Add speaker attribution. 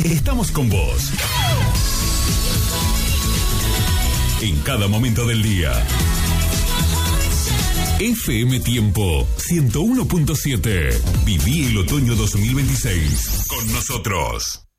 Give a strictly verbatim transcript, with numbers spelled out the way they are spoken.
Speaker 1: Estamos con vos. En cada momento del día. F M Tiempo ciento uno punto siete. Viví el otoño dos mil veintiséis con nosotros.